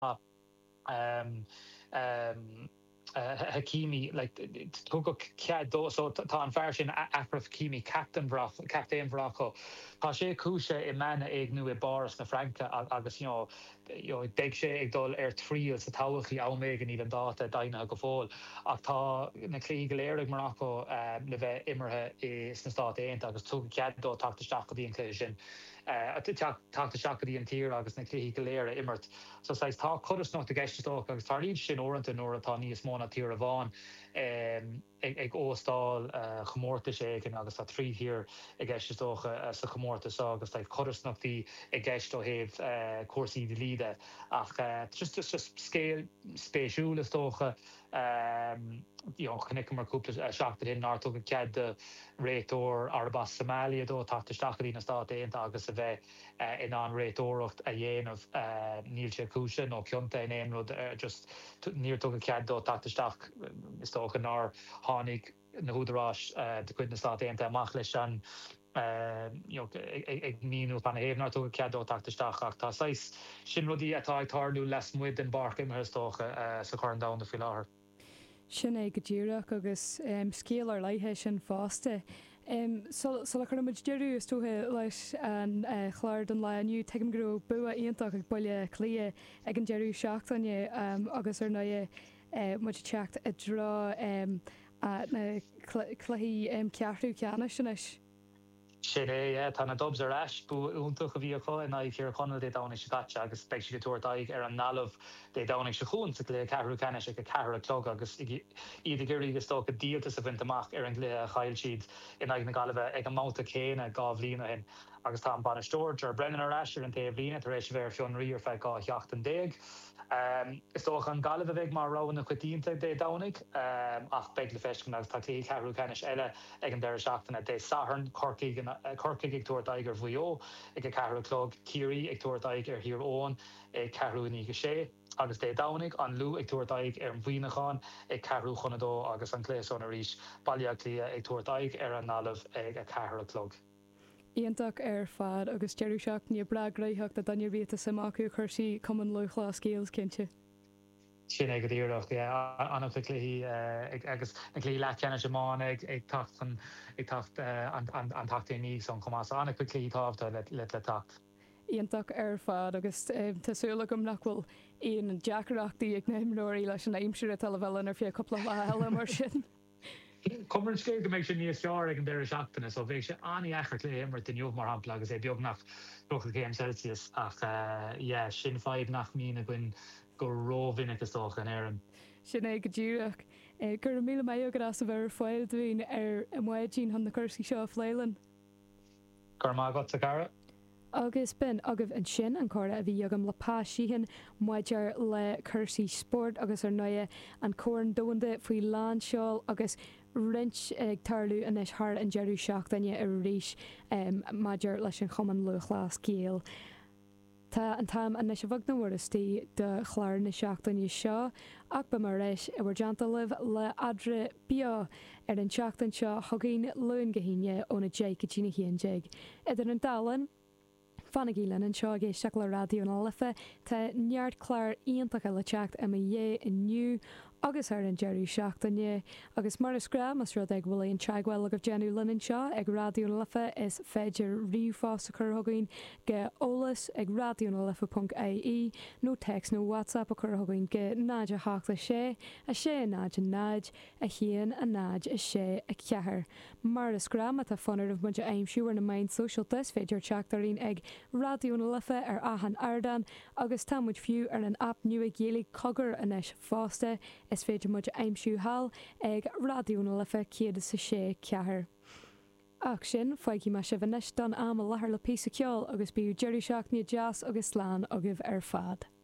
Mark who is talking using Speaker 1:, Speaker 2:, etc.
Speaker 1: Hakimi, like Togo Kado, so Tan Farshin Afraf Kimi, Captain Braco, Pashe Kusha, Emana Egnu, Boris, na Franca, Agus, Degshe, Egdol, Air 3, as the Tawaki, Almeg, and even Data, Dina Gofol, Ata, Nakli, Eric Morocco, Neve Immerhe, is the start, Agus Togo Kado, talk to Shakadi inclusion. Talk to Shakadi and Tier, Agus Nakli, Galera, Immert. So, says talk, Kudus not to get stock, Agus Tarlin Shin Orant and Noratani is Mona Tier of on. Ag óstal gemórta sé ag agus tá trí hir ag geisteach sa gemórta sa agus tá chorasnachtaí ag geisto héh cuasaí de líide ach just scéal spéisiúla tócha chunig mar cúpla seachtar hin náirtó go cead de réitór Arbas Somalia dó táta stachaí na stát éanta agus a bheith in an réitóracht a dhéanamh níl sé cúise nó ceonta in éonrod just níortó go cead dó táta stach is tócha ná hánig na húdarás de cuid na stát éanta amach leis an ag míú panna héhnar tú ceadó tactaisteach ach tá sais sin rudí atá ag tarlú les muid den barc imthirtócha sa chuirn dá na fi láthair.
Speaker 2: Sin é go ddíireach agus scéal ar leithe sin fásta. Sula chuid deirú is túthe leis an chláir don leaniu teim gurú bua íontach ag buile clia ag an deirú seachtainne agus ar na mu teacht a drá na chluí ceartú ceanna sinis.
Speaker 1: Sin é tá na dobs ar eis bú úntaach a bhíoá in ag ar chuna dé dána se gaite agus spéisi tuairtaigh ar an nalamh dé dána se chuún sa lé cehrú cenne se go cehar clog agus iad gurí agus tó go díaltas a bhaint amach ar an glé a chail siad in ag na galibh ag an máta céine gá bhlína hin agus tá an banistóir ar brenn ar eis ar an taobh lína tar éis bhéir fion rií ar feith gá cheachtain déag. Is tóch an galibh bheith mar ráin na chutíínta dé dánig ach beag le feiscin agus tá clí cehrú cenis eile ag an deir seachtainna dé saharn corcaigh ag tuairtaigh ar bhuió ag a cehrú clog cíirí ag tuairtaigh ar hir ón ag cehrú níige sé agus dé dánig an lú ag tuairtaigh ar an bhuiineáin ag cehrú chunadó agus an cléasón a ríis bailíag lia ag tuairtaigh ar an nalamh ag a cehrú clog.
Speaker 2: Íontach ar fad agus deirú seach ní bragraítheach a daine bhíta samachú chuirsaí cum an luchlá scéals cinnte.
Speaker 1: Sin ag go dtíireach anach lí agus na lí leceanna semáin ag tacht an tachtaí níos an chumás anna chu lí tábhta le tacht.
Speaker 2: Íontach ar fad agus tásúla gom nachhfuil íon an deacharachtaí ag néimróirí leis an aimseúir a tal bhhelan ar fé coppla heile mar sin.
Speaker 1: Cumar scéil go méid sé níos fear ag an deir seachtainna, so bhéh sé aní echart le émar den jobh mar hampla agus é beag nach 2 Celsius ach sin 5 nach mína gin go róvinnig is tócha an éan.
Speaker 2: Sin é go ddíireach gur míle mé go as a bhar foiil dúin ar an muidín han na chusaí seo phléilean.
Speaker 1: Gur má got a cara?
Speaker 2: Agus bin agah an sin an córa a bhí agam le páisihan muidir le chusaí sport agus ar nua an córan dónda faoi lán seáil agus rint ag tarlú in is thar an deirú seachtainne ar ríis maidir leis an chuman luchlá scéal. Tá an tam an is bhag na bhirtí de chláir na seachtainne seo ach ba mar éis a bhar deantalah le adre bia ar an seachtain seo thugainn lún gohíine óna dé go tína híon. Idir an dalan fanna gílan an seo géisteach le radioú na lifa tá neart chláir íontacha le teacht am dhé inniu agus ar an deirú seachtainne agus mar is scrám mas rud ag bhfuil on teagháil agah genú linan seo ag radioú na lifa is féidir riomhfás a chur thugainn go ólas ag radioúnalifa.ie nó text nó WhatsApp a chur thugainn go náid a háachta sé a sé náid a náid a chéan a náid a sé a ceathar. Mar is scrám a tá fanar ah muide aimsúar na main socialtas féidir teachtarín ag radioú na lifa ar ahan ardan agus támuid fiú ar an app nua géala cogur inis fásta is féidir muid aimsú hall ag radioú na lifa céad sa sé ceathar. Ach sin foiigi me se bhanis don am a lethar le pí ceol agus bíú deirí seach ní jazz agus sláán agah ar fad.